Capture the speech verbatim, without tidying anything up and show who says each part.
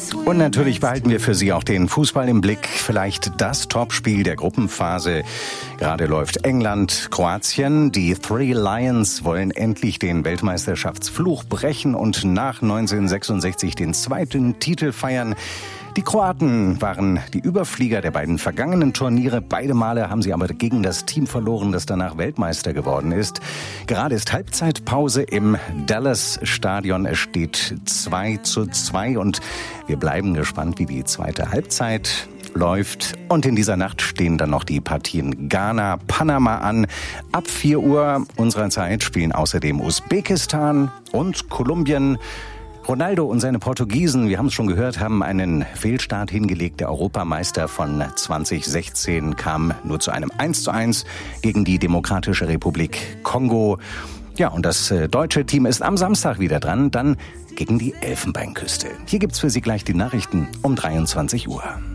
Speaker 1: Und natürlich behalten wir für Sie auch den Fußball im Blick. Vielleicht das Topspiel der Gruppenphase. Gerade läuft England, Kroatien. Die Three Lions wollen endlich den Weltmeisterschaftsfluch brechen und nach neunzehnhundertsechsundsechzig den zweiten Titel feiern. Die Kroaten waren die Überflieger der beiden vergangenen Turniere. Beide Male haben sie aber gegen das Team verloren, das danach Weltmeister geworden ist. Gerade ist Halbzeitpause im Dallas-Stadion. Es steht zwei zu zwei und wir bleiben gespannt, wie die zweite Halbzeit läuft. Und in dieser Nacht stehen dann noch die Partien Ghana, Panama an. Ab vier Uhr unserer Zeit spielen außerdem Usbekistan und Kolumbien. Ronaldo und seine Portugiesen, wir haben es schon gehört, haben einen Fehlstart hingelegt. Der Europameister von zwanzig sechzehn kam nur zu einem eins zu eins gegen die Demokratische Republik Kongo. Ja, und das deutsche Team ist am Samstag wieder dran, dann gegen die Elfenbeinküste. Hier gibt's für Sie gleich die Nachrichten um dreiundzwanzig Uhr.